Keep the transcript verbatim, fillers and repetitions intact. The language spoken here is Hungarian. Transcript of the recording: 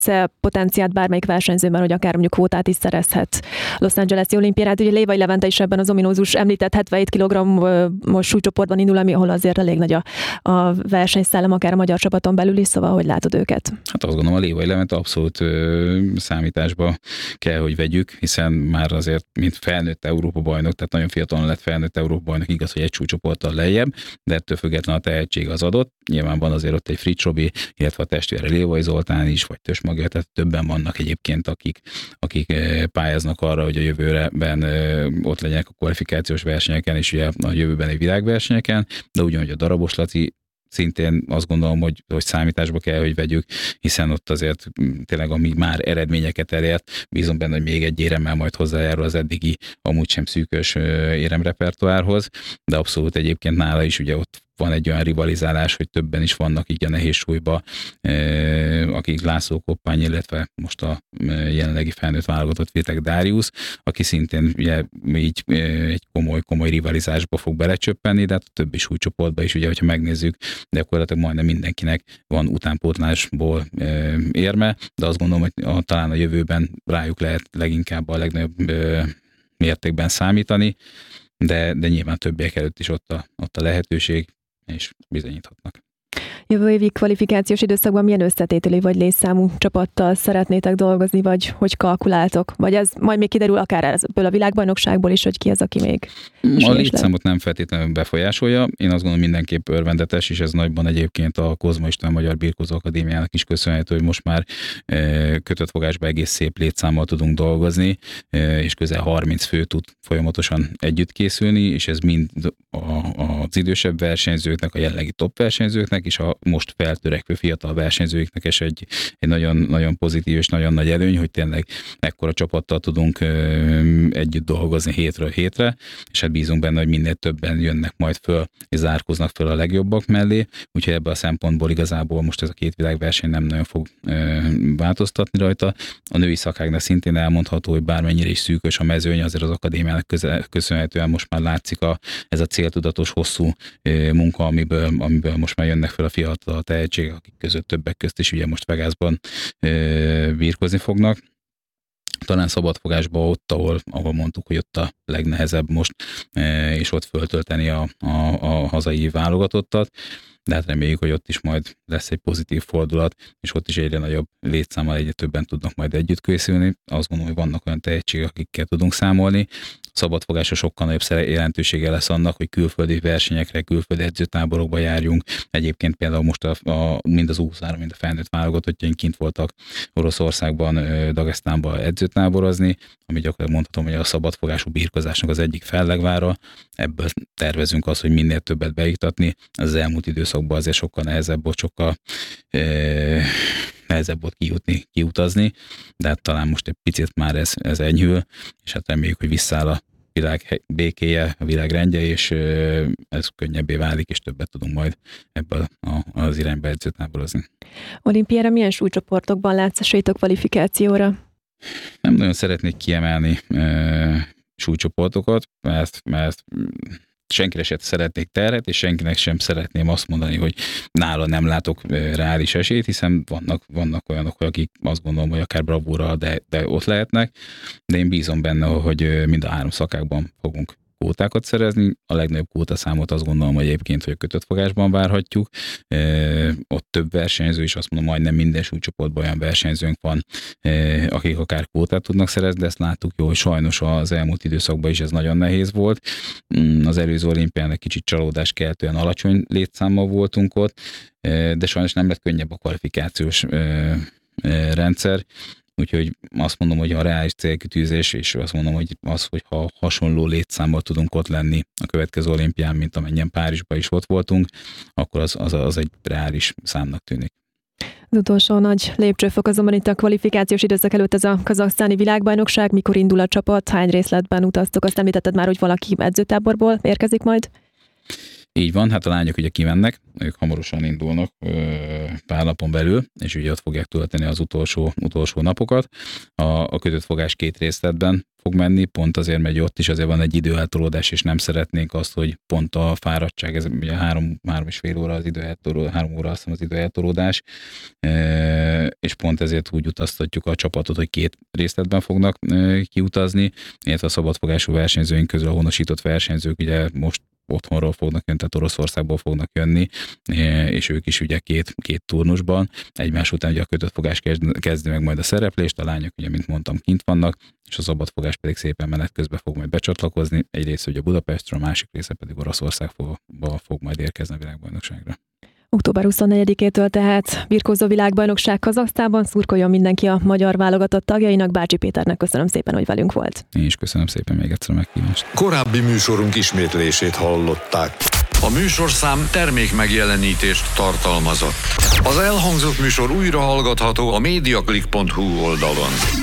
potenciált bármelyik versenyzőben, hogy akár mondjuk kvótát is szerezhet Los Angeles-i olimpiára. Ugye Lévai Levente is ebben az ominózus említett hetvenhét kilogrammos súlycsoportban indul, ami ahol azért elég nagy a, a versenyszellem, akár a magyar csapaton belül is, szóval hogy látod őket? Hát azt gondolom, a Lévai Levente abszolút ö, számításba kell, hogy vegyük, hiszen már azért, mint felnőtt Európa-bajnok, tehát nagyon fiatalon lett felnőtt Európa-bajnok, igaz, hogy egy súlycsoporttal lejjebb, de ettől függetlenül a tehetség az adott. Nyilván van azért ott egy Fritz Robi, illetve a testvére Lévai Zoltán is, vagy Tös Magja, tehát többen vannak egyébként, akik, akik pályáznak arra, hogy a jövőben ott legyenek a kvalifikációs versenyeken, és ugye a jövőben egy világversenyeken, de ugyanúgy a Darabos Laci szintén azt gondolom, hogy, hogy számításba kell, hogy vegyük, hiszen ott azért tényleg, ami már eredményeket elért, bízom benne, hogy még egy éremmel majd hozzájárul az eddigi amúgy sem szűkös éremrepertoárhoz, de abszolút egyébként nála is ugye ott van egy olyan rivalizálás, hogy többen is vannak így a nehéz súlyba, akik László Koppány, illetve most a jelenlegi felnőtt válogatott Vitek Dáriusz, aki szintén ugye így egy komoly-komoly rivalizásba fog belecsöppenni, de hát a többi súlycsoportban is, ugye, hogyha megnézzük, de gyakorlatilag majdnem mindenkinek van utánpótlásból érme, de azt gondolom, hogy a, talán a jövőben rájuk lehet leginkább a legnagyobb mértékben számítani, de, de nyilván többiek előtt is ott a, ott a lehetőség, és bizonyíthatnak. Jövő évi kvalifikációs időszakban milyen összetételű vagy létszámú csapattal szeretnétek dolgozni, vagy hogy kalkuláltok? Vagy ez majd még kiderül akár ebből a világbajnokságból is, hogy ki az, aki még a létszámot nem feltétlenül befolyásolja. Én azt gondolom, mindenképp örvendetes, és ez nagyban egyébként a Kozma István Magyar Birkózó Akadémiának is köszönhető, hogy most már kötött fogásba egész szép létszámmal tudunk dolgozni, és közel harminc fő tud folyamatosan együtt készülni, és ez mind az idősebb versenyzőknek, a jelenlegi top versenyzőknek, és a most feltörekvő fiatal versenyzőknek is egy, egy nagyon, nagyon pozitív és nagyon nagy előny, hogy tényleg ekkora csapattal tudunk ö, együtt dolgozni hétről hétre, és hát bízunk benne, hogy minél többen jönnek majd föl, és zárkoznak föl a legjobbak mellé, úgyhogy ebből a szempontból igazából most ez a két világverseny nem nagyon fog ö, változtatni rajta. A női szakágnak szintén elmondható, hogy bármennyire is szűkös a mezőny, azért az akadémiának közel, köszönhetően most már látszik a, ez a céltudatos, hosszú ö, munka, amiből, amiből most már jönnek föl a fiatal tehetségek, akik között többek közt is ugye most Vegasban ö, birkozni fognak. Talán szabadfogásban ott, ahol, ahol mondtuk, hogy ott a legnehezebb most, ö, és ott föltölteni a, a, a hazai válogatottat, de hát reméljük, hogy ott is majd lesz egy pozitív fordulat, és ott is egyre nagyobb létszámmal egyre többen tudnak majd együtt készülni. Azt gondolom, hogy vannak olyan tehetségek, akikkel tudunk számolni. Szabadfogásra sokkal nagyobb jelentősége lesz annak, hogy külföldi versenyekre, külföldi edzőtáborokba járjunk. Egyébként például most a, a, mind az U húsz, mind a felnőtt válogatottjaink kint voltak Oroszországban, Dagesztánban edzőtáborozni, ami gyakorlatilag mondhatom, hogy a szabadfogású birkozásnak az egyik fellegvára. Ebből tervezünk azt, hogy minél többet beiktatni. Az elmúlt időszakban azért sokkal nehezebb volt, sokkal e, nehezebb volt kijutni, kiutazni, de hát talán most egy picit már ez, ez enyhül, és hát reméljük, hogy visszáll a világ békéje, a világ rendje, és ez könnyebbé válik, és többet tudunk majd ebből az irányba edzőtáborozni. Olimpiára milyen súlycsoportokban látsz esélyt kvalifikációra? Nem nagyon szeretnék kiemelni e, súlycsoportokat, mert, mert senkire sem szeretnék terhet, és senkinek sem szeretném azt mondani, hogy nála nem látok reális esélyt, hiszen vannak, vannak olyanok, akik azt gondolom, hogy akár bravúra, de, de ott lehetnek, de én bízom benne, hogy mind a három szakákban fogunk kvótákat szerezni. A legnagyobb kvótaszámot azt gondolom, hogy egyébként, hogy a kötött fogásban várhatjuk. E, ott több versenyző, és azt mondom, majdnem minden súlycsoportban olyan versenyzőnk van, e, akik akár kvótát tudnak szerezni, de ezt láttuk jó, hogy sajnos az elmúlt időszakban is ez nagyon nehéz volt. Az előző olimpián egy kicsit csalódás keltően alacsony létszámmal voltunk ott, e, de sajnos nem lett könnyebb a kvalifikációs e, e, rendszer. Úgyhogy azt mondom, hogy a reális célkitűzés, és azt mondom, hogy az, hogy ha hasonló létszámmal tudunk ott lenni a következő olimpián, mint amennyien Párizsban is ott voltunk, akkor az, az, az egy reális számnak tűnik. Az utolsó nagy lépcsőfok azonban itt a kvalifikációs időszak előtt ez a kazaksztáni világbajnokság. Mikor indul a csapat? Hány részletben utaztok? Azt említetted már, hogy valaki edzőtáborból érkezik majd? Így van, hát a lányok ugye kimennek, ők hamarosan indulnak pár napon belül, és ugye ott fogják tölteni az utolsó, utolsó napokat. A, a kötött fogás két részletben fog menni, pont azért, mert ott is azért van egy időeltolódás, és nem szeretnénk azt, hogy pont a fáradtság, ez ugye három, három és fél óra az időeltolódás, három óra azt hiszem az időeltolódás, és pont ezért úgy utaztatjuk a csapatot, hogy két részletben fognak kiutazni, illetve a szabadfogású versenyzőink közül a honosított versenyzők ugye most otthonról fognak jönni, tehát Oroszországból fognak jönni, és ők is ugye két, két turnusban. Egymás után ugye a kötött fogás kezd, kezdi meg majd a szereplést, a lányok ugye, mint mondtam, kint vannak, és a szabadfogás pedig szépen menet közben fog majd becsatlakozni. Egy része ugye Budapestről, a másik része pedig Oroszországba fog majd érkezni a világbajnokságra. október huszonnegyedikétől tehát birkózó világbajnokság Kazahsztánban, szurkoljon mindenki a magyar válogatott tagjainak. Bácsi Péternek köszönöm szépen, hogy velünk volt. Én is köszönöm szépen még egyszer a meghívást. Korábbi műsorunk ismétlését hallották. A műsorszám termék megjelenítést tartalmazott. Az elhangzott műsor újra hallgatható a mediaclick pont hu oldalon.